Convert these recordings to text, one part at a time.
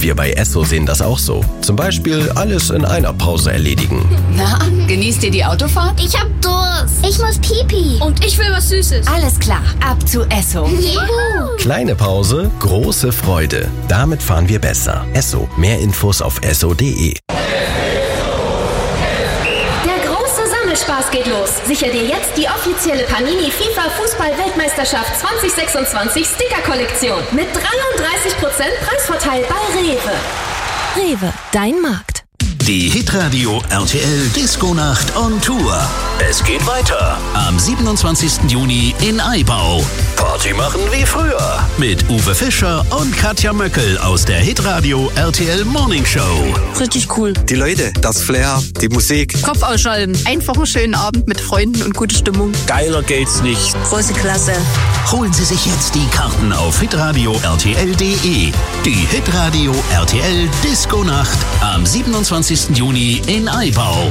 Wir bei Esso sehen das auch so. Zum Beispiel alles in einer Pause erledigen. Na, genießt ihr die Autofahrt? Ich hab Durst. Ich muss Pipi. Und ich will was Süßes. Alles klar, ab zu Esso. Juhu. Kleine Pause, große Freude. Damit fahren wir besser. Esso. Mehr Infos auf esso.de. Spaß geht los. Sicher dir jetzt die offizielle Panini FIFA Fußball-Weltmeisterschaft 2026 Sticker-Kollektion mit 33% Preisvorteil bei Rewe. Rewe, dein Markt. Die Hitradio RTL Disco-Nacht on Tour. Es geht weiter am 27. Juni in Aibau. Party machen wie früher mit Uwe Fischer und Katja Möckel aus der Hitradio RTL Morning Show. Richtig cool. Die Leute, das Flair, die Musik. Kopf ausschalten. Einfach einen schönen Abend mit Freunden und gute Stimmung. Geiler geht's nicht. Große Klasse. Holen Sie sich jetzt die Karten auf hitradio rtl.de. Die Hitradio RTL Disco-Nacht am 27. Juni in Aibau.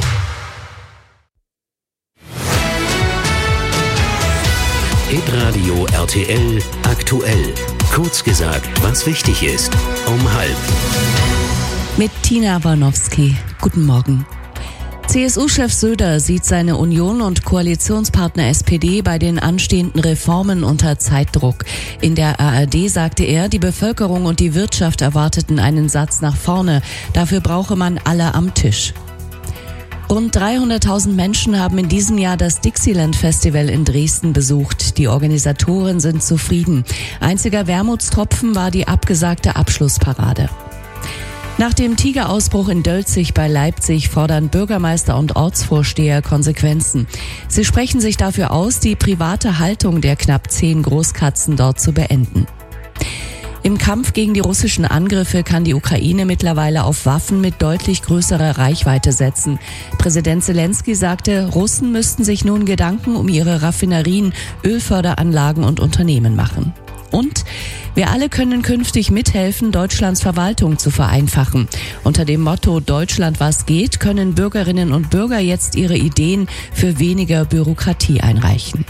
Hitradio RTL aktuell. Kurz gesagt, was wichtig ist. Um 12:30. Mit Tina Barnowski. Guten Morgen. CSU-Chef Söder sieht seine Union und Koalitionspartner SPD bei den anstehenden Reformen unter Zeitdruck. In der ARD sagte er, die Bevölkerung und die Wirtschaft erwarteten einen Satz nach vorne. Dafür brauche man alle am Tisch. Rund 300.000 Menschen haben in diesem Jahr das Dixieland-Festival in Dresden besucht. Die Organisatoren sind zufrieden. Einziger Wermutstropfen war die abgesagte Abschlussparade. Nach dem Tigerausbruch in Dölzig bei Leipzig fordern Bürgermeister und Ortsvorsteher Konsequenzen. Sie sprechen sich dafür aus, die private Haltung der knapp 10 Großkatzen dort zu beenden. Im Kampf gegen die russischen Angriffe kann die Ukraine mittlerweile auf Waffen mit deutlich größerer Reichweite setzen. Präsident Zelensky sagte, Russen müssten sich nun Gedanken um ihre Raffinerien, Ölförderanlagen und Unternehmen machen. Und wir alle können künftig mithelfen, Deutschlands Verwaltung zu vereinfachen. Unter dem Motto Deutschland was geht, können Bürgerinnen und Bürger jetzt ihre Ideen für weniger Bürokratie einreichen.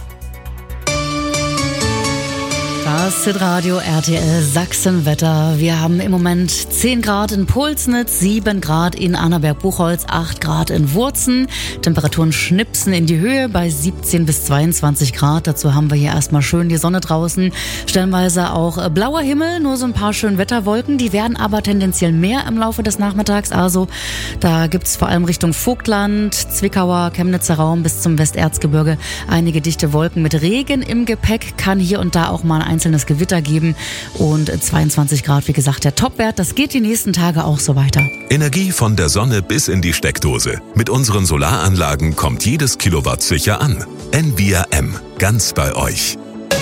Das Hitradio RTL Sachsenwetter. Wir haben im Moment 10 Grad in Pulsnitz, 7 Grad in Annaberg-Buchholz, 8 Grad in Wurzen. Temperaturen schnipsen in die Höhe bei 17 bis 22 Grad. Dazu haben wir hier erstmal schön die Sonne draußen. Stellenweise auch blauer Himmel, nur so ein paar schöne Wetterwolken. Die werden aber tendenziell mehr im Laufe des Nachmittags. Also da gibt's vor allem Richtung Vogtland, Zwickauer, Chemnitzer Raum bis zum Westerzgebirge einige dichte Wolken mit Regen im Gepäck. Kann hier und da auch mal ein einzelnes Gewitter geben und 22 Grad, wie gesagt, der Topwert. Das geht die nächsten Tage auch so weiter. Energie von der Sonne bis in die Steckdose. Mit unseren Solaranlagen kommt jedes Kilowatt sicher an. Envia M, ganz bei euch.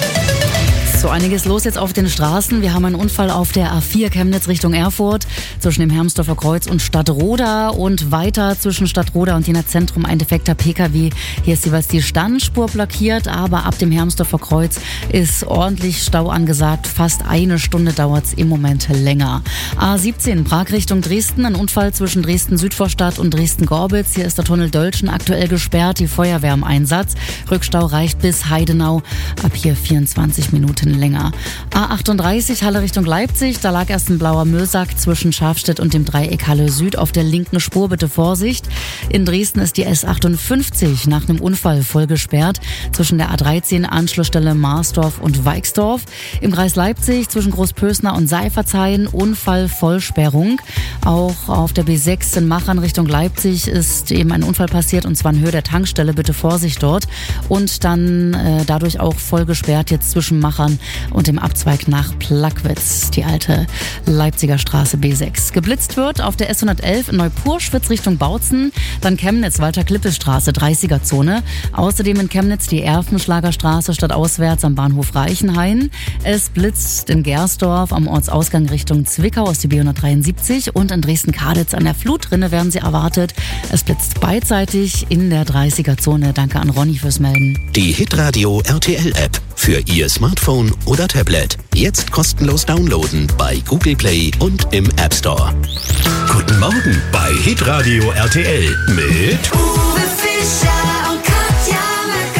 So einiges los jetzt auf den Straßen. Wir haben einen Unfall auf der A4 Chemnitz Richtung Erfurt zwischen dem Hermsdorfer Kreuz und Stadtroda und weiter zwischen Stadtroda und Jena Zentrum ein defekter PKW. Hier ist jeweils die Standspur blockiert, aber ab dem Hermsdorfer Kreuz ist ordentlich Stau angesagt. Fast eine Stunde dauert's im Moment länger. A17 Prag Richtung Dresden, ein Unfall zwischen Dresden-Südvorstadt und Dresden-Gorbitz. Hier ist der Tunnel Dölschen aktuell gesperrt, die Feuerwehr im Einsatz. Rückstau reicht bis Heidenau, ab hier 24 Minuten länger. A38 Halle Richtung Leipzig, da lag erst ein blauer Müllsack zwischen Schafstedt und dem Dreieck Halle Süd auf der linken Spur, bitte Vorsicht. In Dresden ist die S58 nach einem Unfall voll gesperrt zwischen der A13 Anschlussstelle Marsdorf und Weixdorf. Im Kreis Leipzig zwischen Großpösner und Seifertshain Unfallvollsperrung. Auch auf der B6 in Machern Richtung Leipzig ist eben ein Unfall passiert und zwar in Höhe der Tankstelle, bitte Vorsicht dort. Und dann dadurch auch voll gesperrt jetzt zwischen Machern und dem Abzweig nach Plagwitz, die alte Leipziger Straße B6. Geblitzt wird auf der S111 in Neupurschwitz Richtung Bautzen, dann Chemnitz, Walter-Klippe-Straße, 30er-Zone. Außerdem in Chemnitz die Erfenschlagerstraße stadtauswärts am Bahnhof Reichenhain. Es blitzt in Gersdorf am Ortsausgang Richtung Zwickau aus der B173 und in Dresden-Kaditz an der Flutrinne werden Sie erwartet. Es blitzt beidseitig in der 30er-Zone. Danke an Ronny fürs Melden. Die Hitradio RTL-App für Ihr Smartphone oder Tablet. Jetzt kostenlos downloaden bei Google Play und im App Store. Guten Morgen bei Hitradio RTL mit Uwe Fischer und Katja Möckel. Ja,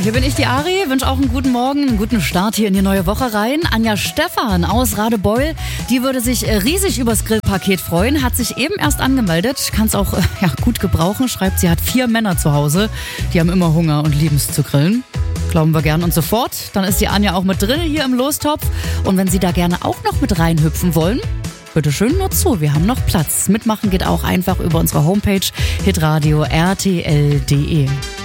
hier bin ich, die Ari. Wünsche auch einen guten Morgen, einen guten Start hier in die neue Woche rein. Anja Stephan aus Radebeul, die würde sich riesig übers Grillpaket freuen. Hat sich eben erst angemeldet. Kann es auch gut gebrauchen. Schreibt, sie hat 4 Männer zu Hause. Die haben immer Hunger und lieben es zu grillen. Glauben wir gern und sofort. Dann ist die Anja auch mit drin hier im Lostopf. Und wenn Sie da gerne auch noch mit reinhüpfen wollen, bitte schön, nur zu, wir haben noch Platz. Mitmachen geht auch einfach über unsere Homepage hitradio rtl.de.